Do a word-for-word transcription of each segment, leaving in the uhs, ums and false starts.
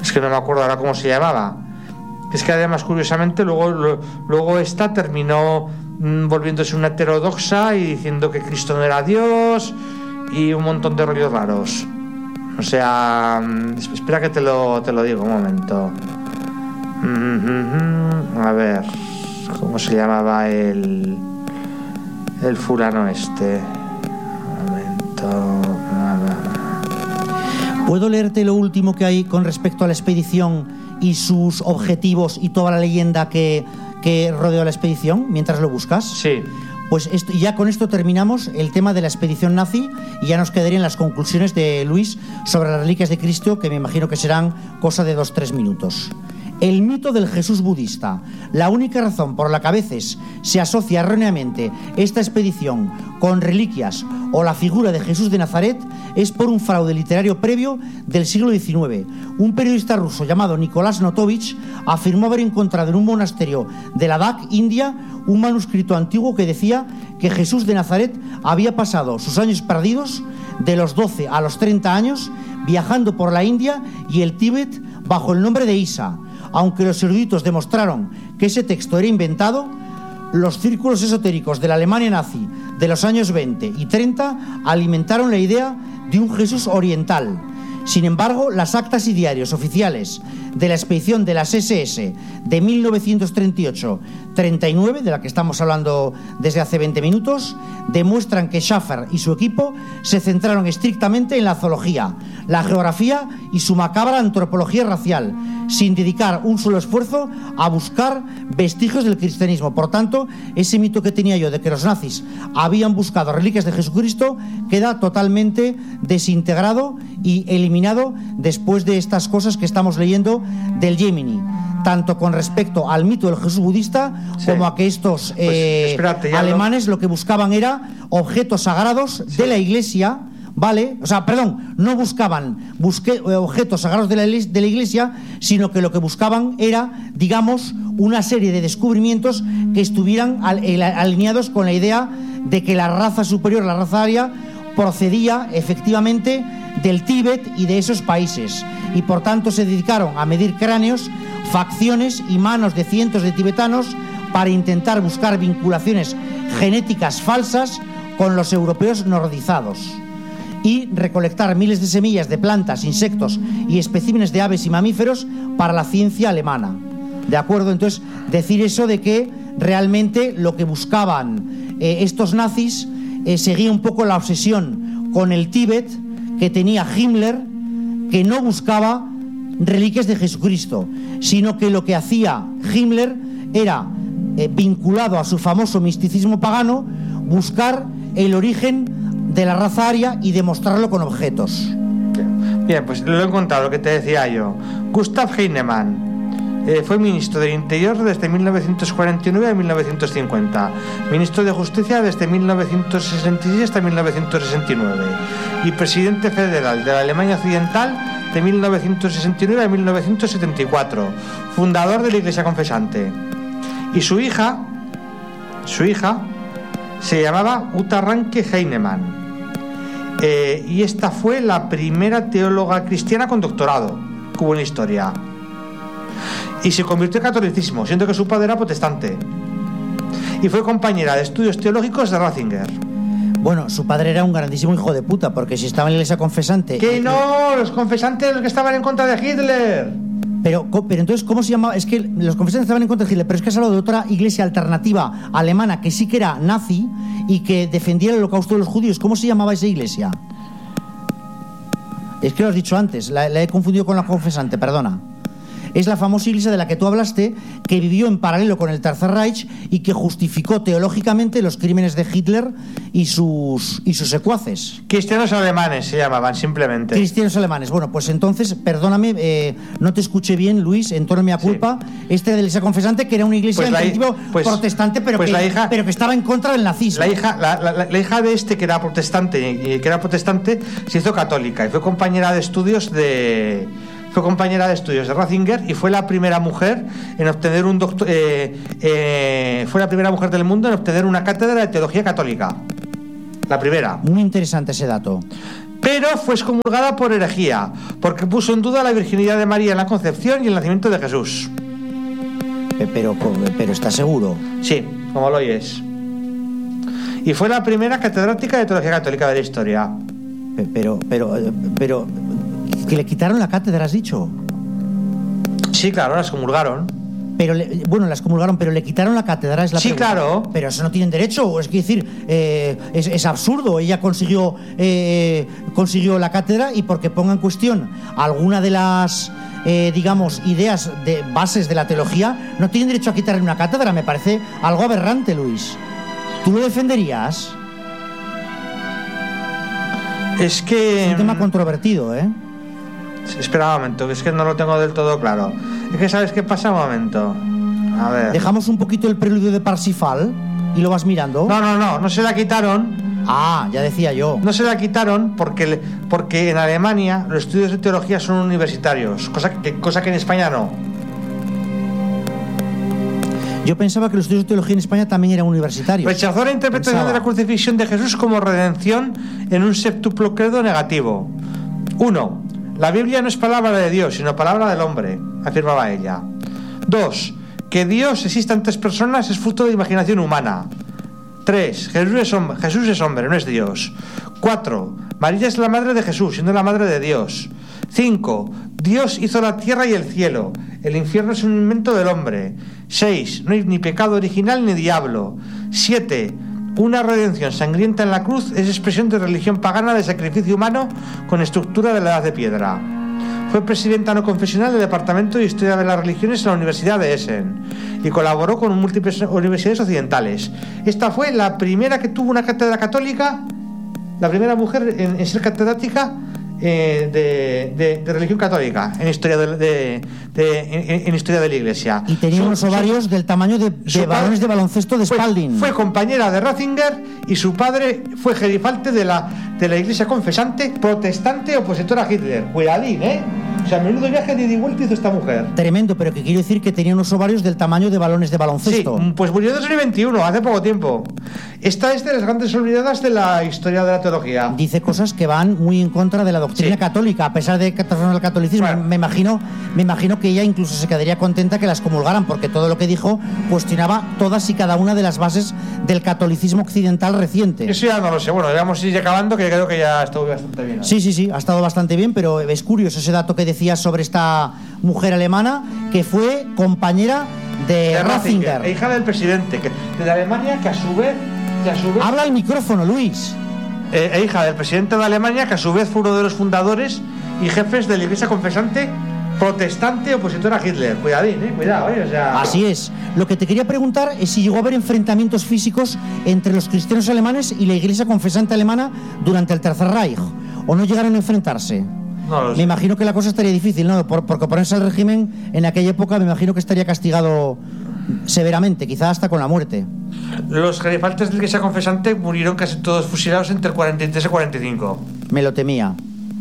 es que no me acuerdo ahora cómo se llamaba. Es que además, curiosamente, luego, lo, luego esta terminó mmm, volviéndose una heterodoxa y diciendo que Cristo no era Dios y un montón de rollos raros. O sea, espera que te lo, te lo digo un momento. A ver, ¿cómo se llamaba el el fulano este? Un momento. ¿Puedo leerte lo último que hay con respecto a la expedición y sus objetivos y toda la leyenda que, que rodeó la expedición mientras lo buscas? Sí. Pues esto, ya con esto terminamos el tema de la expedición nazi y ya nos quedarían las conclusiones de Luis sobre las reliquias de Cristo, que me imagino que serán cosa de dos tres minutos. El mito del Jesús budista. La única razón por la que a veces se asocia erróneamente esta expedición con reliquias o la figura de Jesús de Nazaret es por un fraude literario previo del siglo diecinueve. Un periodista ruso llamado Nicolás Notovich afirmó haber encontrado en un monasterio de Ladakh, India, un manuscrito antiguo que decía que Jesús de Nazaret había pasado sus años perdidos de los doce a los treinta años viajando por la India y el Tíbet bajo el nombre de Isa. Aunque los eruditos demostraron que ese texto era inventado, los círculos esotéricos de la Alemania nazi de los años veinte y treinta alimentaron la idea de un Jesús oriental. Sin embargo, las actas y diarios oficiales de la expedición de las ese ese de mil novecientos treinta y ocho treinta y nueve, de la que estamos hablando desde hace veinte minutos, demuestran que Schaffer y su equipo se centraron estrictamente en la zoología, la geografía y su macabra antropología racial, sin dedicar un solo esfuerzo a buscar vestigios del cristianismo. Por tanto, ese mito que tenía yo de que los nazis habían buscado reliquias de Jesucristo queda totalmente desintegrado y eliminado después de estas cosas que estamos leyendo del Gemini, tanto con respecto al mito del Jesús budista, sí, como a que estos eh, pues, espérate, alemanes lo... lo que buscaban era objetos sagrados, sí, de la iglesia, ¿vale? O sea, perdón, no buscaban busque, objetos sagrados de la, de la iglesia, sino que lo que buscaban era, digamos, una serie de descubrimientos que estuvieran al, el, alineados con la idea de que la raza superior, la raza aria, procedía efectivamente del Tíbet y de esos países, y por tanto se dedicaron a medir cráneos, facciones y manos de cientos de tibetanos para intentar buscar vinculaciones genéticas falsas con los europeos nordizados y recolectar miles de semillas de plantas, insectos y especímenes de aves y mamíferos para la ciencia alemana. ¿De acuerdo? Entonces, decir eso de que realmente lo que buscaban eh, estos nazis eh, seguía un poco la obsesión con el Tíbet que tenía Himmler, que no buscaba reliquias de Jesucristo, sino que lo que hacía Himmler era, eh, vinculado a su famoso misticismo pagano, buscar el origen de la raza aria y demostrarlo con objetos. Bien, pues lo he encontrado, lo que te decía yo. Gustav Heinemann eh, fue ministro del Interior desde mil novecientos cuarenta y nueve a mil novecientos cincuenta, ministro de Justicia desde mil novecientos sesenta y seis hasta mil novecientos sesenta y nueve y presidente federal de la Alemania Occidental de mil novecientos sesenta y nueve a mil novecientos setenta y cuatro, fundador de la Iglesia Confesante. Y su hija, su hija, se llamaba Uta Ranke Heinemann. Eh, y esta fue la primera teóloga cristiana con doctorado que hubo en la historia. Y se convirtió en catolicismo, siendo que su padre era protestante. Y fue compañera de estudios teológicos de Ratzinger. Bueno, su padre era un grandísimo hijo de puta, porque si estaba en la iglesia confesante... ¡Que no! Los confesantes los que estaban en contra de Hitler. Pero, pero entonces, ¿cómo se llamaba? Es que los confesantes estaban en contra de Hitler, pero es que has hablado de otra iglesia alternativa alemana que sí que era nazi y que defendía el holocausto de los judíos. ¿Cómo se llamaba esa iglesia? Es que lo has dicho antes, la, la he confundido con la confesante, perdona. Es la famosa iglesia de la que tú hablaste, que vivió en paralelo con el Tercer Reich y que justificó teológicamente los crímenes de Hitler y sus, y sus secuaces. Cristianos alemanes se llamaban, simplemente. Cristianos alemanes. Bueno, pues entonces, perdóname, eh, no te escuché bien, Luis, en tono mea culpa. Sí. Este de la iglesia confesante, que era una iglesia pues en principio pues, protestante, pero, pues que, hija, pero que estaba en contra del nazismo. La hija, la, la, la hija de este, que era protestante, y que era protestante, se hizo católica y fue compañera de estudios de... Fue compañera de estudios de Ratzinger y fue la primera mujer en obtener un doctor, eh, eh, fue la primera mujer del mundo en obtener una cátedra de teología católica. La primera. Muy interesante ese dato. pero fue excomulgada por herejía, porque puso en duda la virginidad de María en la concepción y el nacimiento de Jesús. Pero, pero ¿está seguro? Sí, como lo oyes. Y fue la primera catedrática de teología católica de la historia. Pero, pero, pero, que le quitaron la cátedra, ¿has dicho? Sí, claro, la excomulgaron. Pero le, bueno, la excomulgaron, pero le quitaron la cátedra, es la Sí, pregunta. claro. Pero eso no tienen derecho, es decir, eh, es, es absurdo. Ella consiguió, eh, consiguió la cátedra y porque ponga en cuestión alguna de las, eh, digamos, ideas de bases de la teología, no tienen derecho a quitarle una cátedra. Me parece algo aberrante, Luis. ¿Tú lo defenderías? Es que... Es un tema controvertido, ¿eh? Espera un momento, que es que no lo tengo del todo claro. Es que ¿sabes qué pasa? Un momento. A ver. Dejamos un poquito el preludio de Parsifal y lo vas mirando. No, no, no, no se la quitaron. Ah, ya decía yo. No se la quitaron porque, porque en Alemania los estudios de teología son universitarios, cosa que, cosa que en España no. Yo pensaba que los estudios de teología en España también eran universitarios. Rechazó la interpretación Pensaba. de la crucifixión de Jesús como redención en un séptuplo credo negativo. Uno. La Biblia no es palabra de Dios, sino palabra del hombre, afirmaba ella. Dos. Que Dios exista en tres personas es fruto de imaginación humana. Tres. Jesús es, hombre, Jesús es hombre, no es Dios. Cuatro. María es la madre de Jesús, siendo la madre de Dios. Cinco. Dios hizo la tierra y el cielo. El infierno es un invento del hombre. Seis. No hay ni pecado original ni diablo. Siete. Una redención sangrienta en la cruz es expresión de religión pagana de sacrificio humano con estructura de la edad de piedra. Fue presidenta no confesional del Departamento de Historia de las Religiones en la Universidad de Essen y colaboró con múltiples universidades occidentales. Esta fue la primera que tuvo una cátedra católica, la primera mujer en, en ser catedrática eh, de, de, de religión católica en historia de, de, de en, en historia de la Iglesia. Y tenía su, unos ovarios su, del tamaño de, de balones de baloncesto de fue, Spalding. Fue compañera de Ratzinger y su padre fue gerifalte de la, de la Iglesia confesante protestante opositora a Hitler. Cuidadín, ¿eh? O sea, menudo viaje de ida y vuelta hizo esta mujer. Tremendo, pero que quiero decir que tenía unos ovarios del tamaño de balones de baloncesto. Sí, pues murió en dos mil veintiuno, hace poco tiempo. Esta es de las grandes olvidadas de la historia de la teología. Dice cosas que van muy en contra de la doctrina Sí. católica, a pesar de que trastornar el catolicismo. Bueno. Me imagino, me imagino que ella incluso se quedaría contenta que las comulgaran, porque todo lo que dijo cuestionaba todas y cada una de las bases del catolicismo occidental reciente. Eso ya no lo sé. Bueno, vamos a ir acabando, que creo que ya estuvo bastante bien, ¿no? Sí, sí, sí, ha estado bastante bien, pero es curioso ese dato que decías sobre esta mujer alemana que fue compañera de, De Ratzinger. Ratzinger, hija del presidente que, de Alemania, que a su vez, que a su vez Habla al micrófono, Luis. eh, e hija del presidente de Alemania, que a su vez fue uno de los fundadores y jefes de la Iglesia confesante protestante opositora a Hitler. Cuidadín, eh, cuidado, eh, o sea. Así es. Lo que te quería preguntar es si llegó a haber enfrentamientos físicos entre los cristianos alemanes y la Iglesia confesante alemana durante el Tercer Reich, o no llegaron a enfrentarse. No lo Me sé. imagino que la cosa estaría difícil, ¿no? Por, porque oponerse al régimen en aquella época me imagino que estaría castigado severamente, quizá hasta con la muerte. Los gerifaltes de la Iglesia confesante murieron casi todos fusilados entre el cuarenta y tres y cuarenta y cinco. Me lo temía.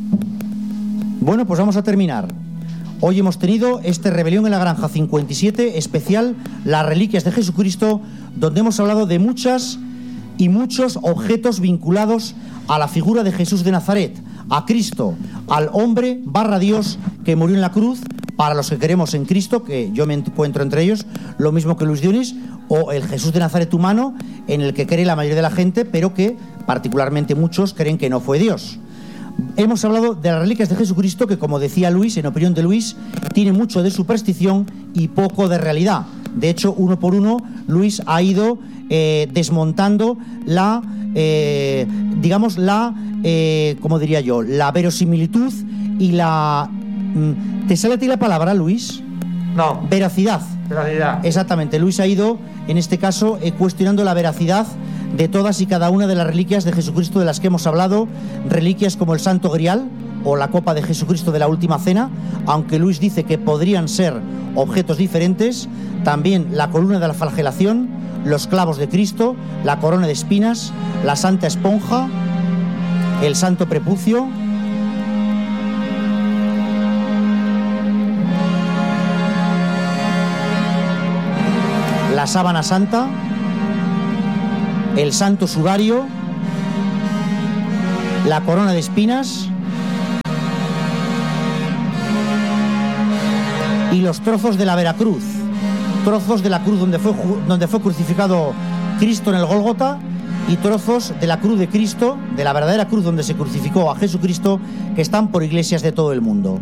Bueno, pues vamos a terminar. Hoy hemos tenido este Rebelión en la Granja cincuenta y siete especial, las reliquias de Jesucristo, donde hemos hablado de muchas y muchos objetos vinculados a la figura de Jesús de Nazaret, a Cristo, al hombre barra Dios que murió en la cruz, para los que queremos en Cristo, que yo me encuentro entre ellos, lo mismo que Luis Dionis, o el Jesús de Nazaret humano, en el que cree la mayoría de la gente, pero que particularmente muchos creen que no fue Dios. Hemos hablado de las reliquias de Jesucristo, que, como decía Luis, en opinión de Luis, tiene mucho de superstición y poco de realidad. De hecho, uno por uno, Luis ha ido eh, desmontando la, eh, digamos, la, eh, ¿cómo diría yo?, la verosimilitud y la... ¿Te sale a ti la palabra, Luis? No, Veracidad. veracidad. Exactamente, Luis ha ido, en este caso, eh, cuestionando la veracidad de todas y cada una de las reliquias de Jesucristo de las que hemos hablado, reliquias como el Santo Grial o la copa de Jesucristo de la Última Cena, aunque Luis dice que podrían ser objetos diferentes, también la columna de la flagelación, los clavos de Cristo, la corona de espinas, la Santa Esponja, el Santo Prepucio, la sábana santa, el santo sudario, la corona de espinas y los trozos de la Veracruz, trozos de la cruz donde fue, donde fue crucificado Cristo en el Gólgota, y trozos de la cruz de Cristo, de la verdadera cruz donde se crucificó a Jesucristo, que están por iglesias de todo el mundo.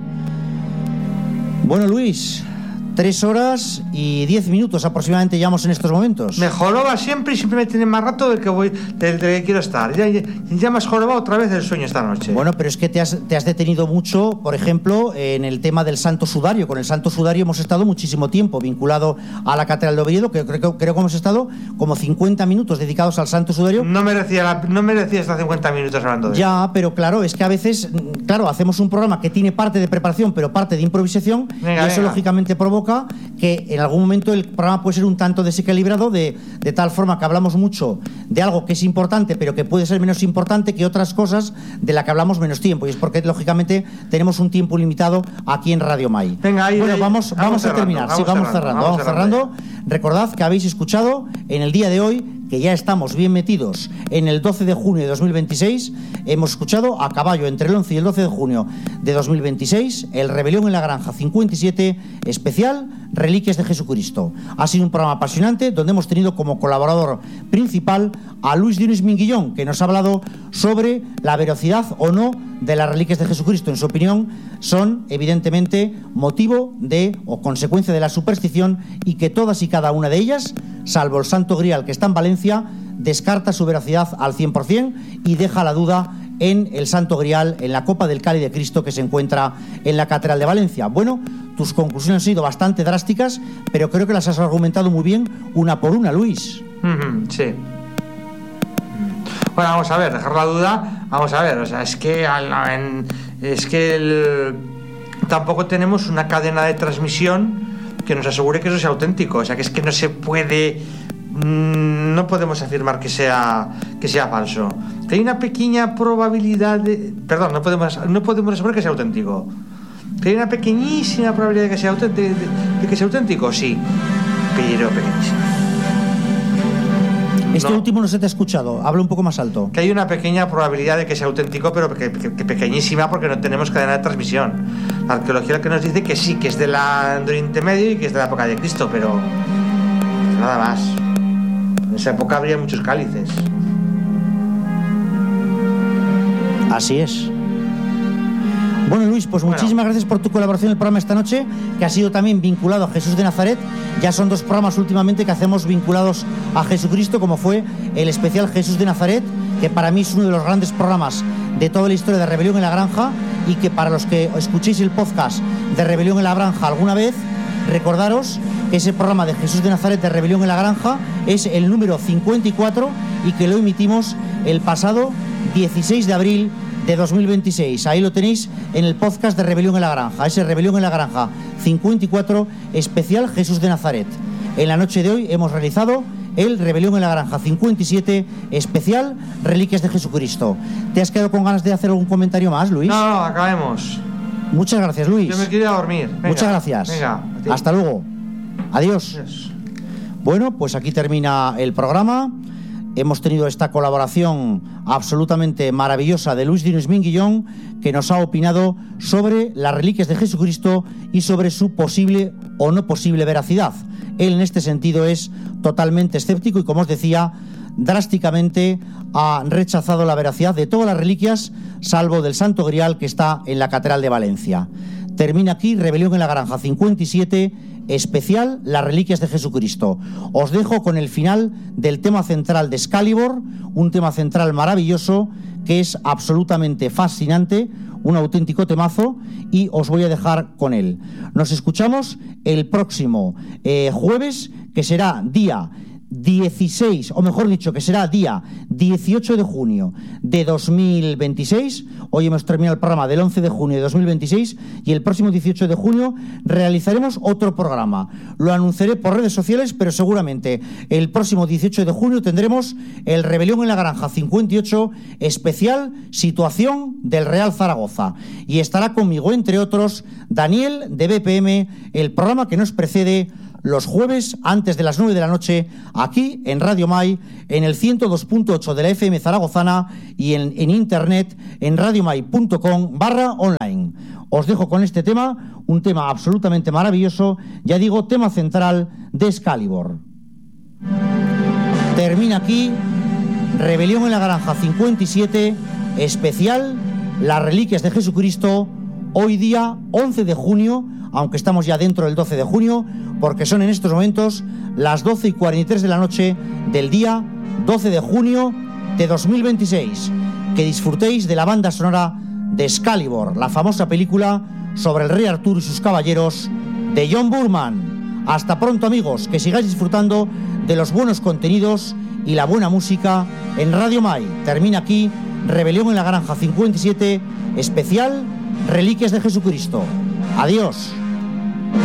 Bueno, Luis, tres horas y diez minutos aproximadamente llevamos en estos momentos. Me joroba siempre y siempre me tiene más rato del que voy, del, del que quiero estar. Ya, ya, ya me has jorobado otra vez el sueño esta noche. Bueno, pero es que te has, te has detenido mucho, por ejemplo, en el tema del Santo Sudario. Con el Santo Sudario hemos estado muchísimo tiempo vinculado a la Catedral de Oviedo, que creo, creo que hemos estado como cincuenta minutos dedicados al Santo Sudario. No merecía, la, no merecía estar cincuenta minutos hablando de Ya, eso. Pero claro, es que a veces, claro, hacemos un programa que tiene parte de preparación, pero parte de improvisación, venga, y eso venga. lógicamente provoca que en algún momento el programa puede ser un tanto desequilibrado, de, de tal forma que hablamos mucho de algo que es importante, pero que puede ser menos importante que otras cosas de la que hablamos menos tiempo. Y es porque, lógicamente, tenemos un tiempo limitado aquí en Radio Mai. Venga, ahí, bueno, ahí, vamos, vamos, vamos a cerrando, terminar. Vamos sí, vamos cerrando. cerrando vamos, vamos cerrando. cerrando. Recordad que habéis escuchado en el día de hoy, que ya estamos bien metidos en el doce de junio de dos mil veintiséis, hemos escuchado a caballo entre el once y el doce de junio de dos mil veintiséis, el Rebelión en la Granja cincuenta y siete, especial Reliquias de Jesucristo. Ha sido un programa apasionante donde hemos tenido como colaborador principal a Luis Dionis Minguillón, que nos ha hablado sobre la veracidad o no de las Reliquias de Jesucristo. En su opinión, son evidentemente motivo de o consecuencia de la superstición, y que todas y cada una de ellas, salvo el Santo Grial que está en Valencia, descarta su veracidad al cien por ciento y deja la duda en el Santo Grial, en la copa del Cáliz de Cristo que se encuentra en la Catedral de Valencia. Bueno, tus conclusiones han sido bastante drásticas, pero creo que las has argumentado muy bien, una por una, Luis. Mm-hmm, sí. Bueno, vamos a ver, dejar la duda, vamos a ver, o sea, es que, es que el, tampoco tenemos una cadena de transmisión que nos asegure que eso sea auténtico, o sea, que es que no se puede, no podemos afirmar que sea, que sea falso. Hay una pequeña probabilidad de, perdón, no podemos, no podemos asegurar que sea auténtico. Hay una pequeñísima probabilidad de que sea auténtico, de, de, de que sea auténtico, sí, pero pequeñísima. Este no. último no se te ha escuchado, habla un poco más alto. Que hay una pequeña probabilidad de que sea auténtico, pero que, que, que pequeñísima, porque no tenemos cadena de transmisión. La arqueología lo que nos dice que sí, que es de la, del Oriente Medio y que es de la época de Cristo, pero nada más. En esa época habría muchos cálices. Así es. Bueno, Luis, pues bueno, muchísimas gracias por tu colaboración en el programa esta noche, que ha sido también vinculado a Jesús de Nazaret. Ya son dos programas últimamente que hacemos vinculados a Jesucristo, como fue el especial Jesús de Nazaret, que para mí es uno de los grandes programas de toda la historia de Rebelión en la Granja, y que para los que escuchéis el podcast de Rebelión en la Granja alguna vez, recordaros que ese programa de Jesús de Nazaret de Rebelión en la Granja es el número cincuenta y cuatro y que lo emitimos el pasado dieciséis de abril de dos mil veintiséis. Ahí lo tenéis en el podcast de Rebelión en la Granja, ese Rebelión en la Granja cincuenta y cuatro, especial Jesús de Nazaret. En la noche de hoy hemos realizado el Rebelión en la Granja cincuenta y siete, especial Reliquias de Jesucristo. ¿Te has quedado con ganas de hacer algún comentario más, Luis? No, no, acabemos. Muchas gracias, Luis. Yo me quiero ir a dormir. Venga, muchas gracias. Venga, hasta luego. Adiós. Adiós. Bueno, pues aquí termina el programa. Hemos tenido esta colaboración absolutamente maravillosa de Luis Dionis Minguillón, que nos ha opinado sobre las Reliquias de Jesucristo y sobre su posible o no posible veracidad. Él en este sentido es totalmente escéptico y, como os decía, drásticamente ha rechazado la veracidad de todas las reliquias, salvo del Santo Grial que está en la Catedral de Valencia. Termina aquí Rebelión en la Granja cincuenta y siete, especial Las Reliquias de Jesucristo. Os dejo con el final del tema central de Excalibur, un tema central maravilloso que es absolutamente fascinante, un auténtico temazo, y os voy a dejar con él. Nos escuchamos el próximo eh, jueves, que será día dieciséis, o mejor dicho, que será día dieciocho de junio de dos mil veintiséis. Hoy hemos terminado el programa del once de junio de dos mil veintiséis y el próximo dieciocho de junio realizaremos otro programa. Lo anunciaré por redes sociales, pero seguramente el próximo dieciocho de junio tendremos el Rebelión en la Granja cincuenta y ocho, especial Situación del Real Zaragoza. Y estará conmigo, entre otros, Daniel de B P M, el programa que nos precede los jueves antes de las nueve de la noche, aquí en Radio Mai, en el ciento dos punto ocho de la F M zaragozana y en, en internet en radiomai punto com barra online. Os dejo con este tema, un tema absolutamente maravilloso, ya digo, tema central de Excalibur. Termina aquí Rebelión en la Granja cincuenta y siete, especial Las Reliquias de Jesucristo, hoy día once de junio, aunque estamos ya dentro del doce de junio, porque son en estos momentos las doce y cuarenta y tres de la noche del día doce de junio de dos mil veintiséis. Que disfrutéis de la banda sonora de Excalibur, la famosa película sobre el rey Arturo y sus caballeros de John Boorman. Hasta pronto, amigos, que sigáis disfrutando de los buenos contenidos y la buena música en Radio Mai. Termina aquí Rebelión en la Granja cincuenta y siete, especial Reliquias de Jesucristo. Adiós.